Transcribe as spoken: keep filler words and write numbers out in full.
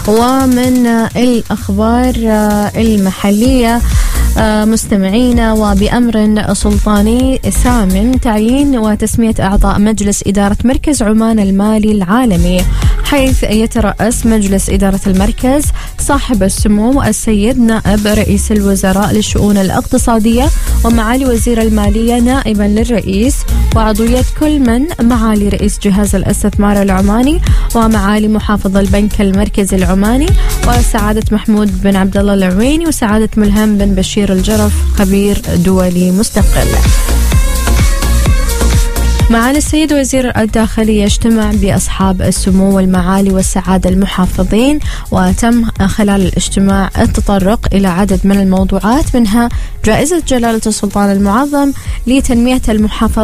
ومن الأخبار المحلية مستمعينا، وبأمر سلطاني سامٍ تعيين وتسمية أعضاء مجلس إدارة مركز عمان المالي العالمي، حيث يترأس مجلس إدارة المركز صاحب السمو السيد نائب رئيس الوزراء للشؤون الاقتصادية ومعالي وزير المالية نائبا للرئيس، وعضوية كل من معالي رئيس جهاز الاستثمار العماني ومعالي محافظ البنك المركزي العماني وسعادة محمود بن عبد الله العويني وسعادة ملهم بن بشير الجرف خبير دولي مستقل. معالي السيد وزير الداخلية يجتمع بأصحاب السمو والمعالي والسعادة المحافظين، وتم خلال الاجتماع التطرق إلى عدد من الموضوعات، منها جائزة جلالة السلطان المعظم لتنمية المحافظة